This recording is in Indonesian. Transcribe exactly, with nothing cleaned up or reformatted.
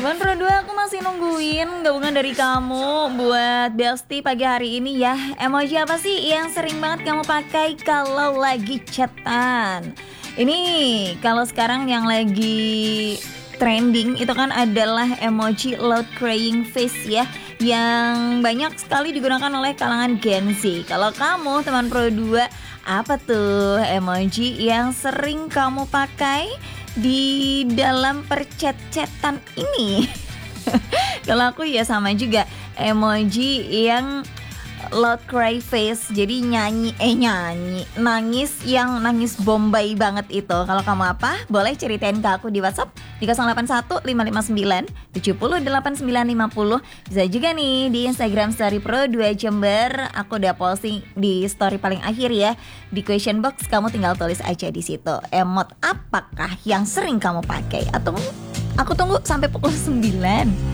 Teman Pro dua, aku masih nungguin gabungan dari kamu buat Besti pagi hari ini ya. Emoji apa sih yang sering banget kamu pakai kalau lagi chatan? Ini kalau sekarang yang lagi trending itu kan adalah emoji loud crying face ya, yang banyak sekali digunakan oleh kalangan Gen Z. Kalau kamu teman Pro dua, apa tuh emoji yang sering kamu pakai di dalam perchat-chatan ini? Kalau aku ya sama juga, emoji yang loud cry face, jadi nyanyi eh nyanyi nangis, yang nangis Bombay banget itu. Kalau kamu apa? Boleh ceritain ke aku di WhatsApp di nol delapan satu lima lima sembilan tujuh nol delapan sembilan lima nol. Bisa juga nih di Instagram Story Pro dua Jember. Aku udah posting di story paling akhir ya, di question box. Kamu tinggal tulis aja di situ emot apakah yang sering kamu pakai, atau aku tunggu sampai pukul sembilan.